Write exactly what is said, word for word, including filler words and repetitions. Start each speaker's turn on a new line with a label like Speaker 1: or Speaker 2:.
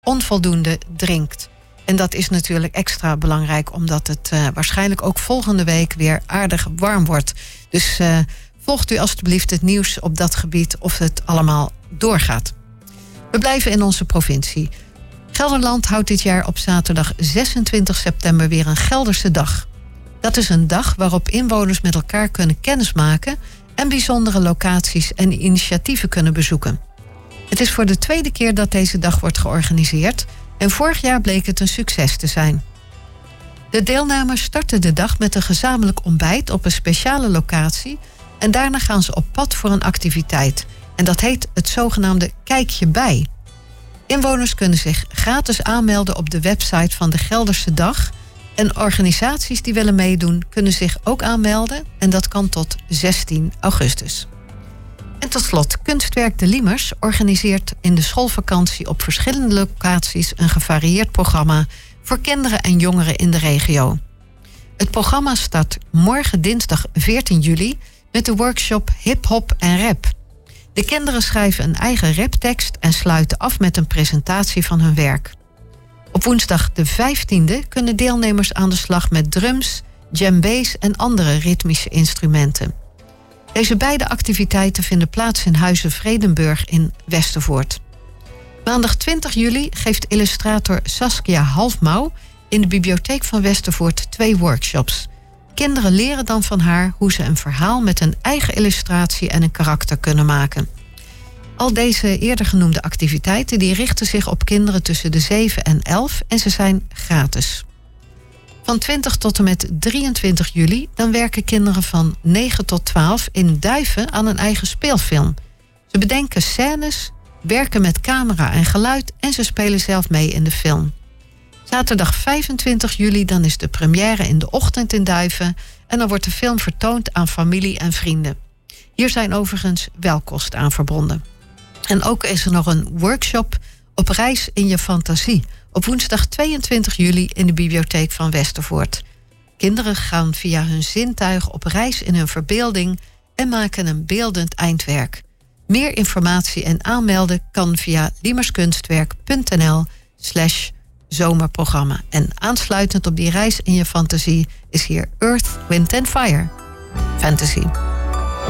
Speaker 1: onvoldoende drinkt. En dat is natuurlijk extra belangrijk, omdat het uh, waarschijnlijk ook volgende week weer aardig warm wordt. Dus uh, volgt u alstublieft het nieuws op dat gebied of het allemaal doorgaat. We blijven in onze provincie. Gelderland houdt dit jaar op zaterdag zesentwintig september weer een Gelderse dag. Dat is een dag waarop inwoners met elkaar kunnen kennismaken en bijzondere locaties en initiatieven kunnen bezoeken. Het is voor de tweede keer dat deze dag wordt georganiseerd en vorig jaar bleek het een succes te zijn. De deelnemers starten de dag met een gezamenlijk ontbijt op een speciale locatie en daarna gaan ze op pad voor een activiteit. En dat heet het zogenaamde Kijkje bij. Inwoners kunnen zich gratis aanmelden op de website van de Gelderse Dag. En organisaties die willen meedoen kunnen zich ook aanmelden. En dat kan tot zestien augustus. En tot slot, Kunstwerk De Liemers organiseert in de schoolvakantie op verschillende locaties een gevarieerd programma voor kinderen en jongeren in de regio. Het programma start morgen dinsdag veertien juli met de workshop Hip Hop en Rap. De kinderen schrijven een eigen raptekst en sluiten af met een presentatie van hun werk. Op woensdag de vijftiende kunnen deelnemers aan de slag met drums, djembe's en andere ritmische instrumenten. Deze beide activiteiten vinden plaats in Huize Vredenburg in Westervoort. Maandag twintig juli geeft illustrator Saskia Halfmouw in de bibliotheek van Westervoort twee workshops. Kinderen leren dan van haar hoe ze een verhaal met een eigen illustratie en een karakter kunnen maken. Al deze eerder genoemde activiteiten die richten zich op kinderen tussen de zeven en elf en ze zijn gratis. Van twintig tot en met drieëntwintig juli dan werken kinderen van negen tot twaalf in Duiven aan een eigen speelfilm. Ze bedenken scènes, werken met camera en geluid en ze spelen zelf mee in de film. Zaterdag vijfentwintig juli dan is de première in de ochtend in Duiven en dan wordt de film vertoond aan familie en vrienden. Hier zijn overigens wel kosten aan verbonden. En ook is er nog een workshop op reis in je fantasie op woensdag tweeëntwintig juli in de bibliotheek van Westervoort. Kinderen gaan via hun zintuigen op reis in hun verbeelding en maken een beeldend eindwerk. Meer informatie en aanmelden kan via liemerskunstwerk.nl slash zomerprogramma. En aansluitend op die reis in je fantasie is hier Earth, Wind and Fire Fantasy.